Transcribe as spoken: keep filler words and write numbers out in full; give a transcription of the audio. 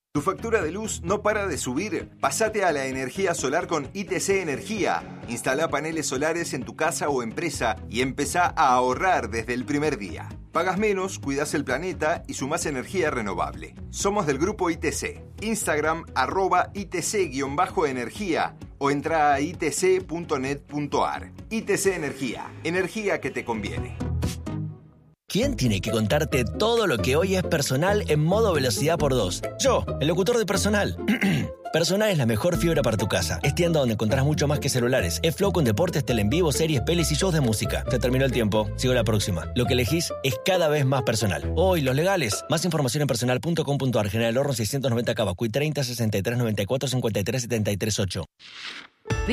¿Tu factura de luz no para de subir? Pásate a la energía solar con I T C Energía. Instala paneles solares en tu casa o empresa y empezá a ahorrar desde el primer día. Pagas menos, cuidas el planeta y sumás energía renovable. Somos del grupo I T C. Instagram arroba I T C-energía o entra a i t c punto net punto a r. I T C Energía. Energía que te conviene. ¿Quién tiene que contarte todo lo que hoy es Personal en modo velocidad por dos? Yo, el locutor de Personal. Personal es la mejor fibra para tu casa. Es tienda donde encontrás mucho más que celulares. Es Flow con deportes, tele en vivo, series, pelis y shows de música. Se terminó el tiempo. Sigo la próxima. Lo que elegís es cada vez más Personal. Hoy, los legales. Más información en personal punto com punto a r. General Horno seiscientos noventa Cava. Cuy treinta, sesenta y tres, noventa y cuatro, cincuenta y tres, setenta y tres, ocho.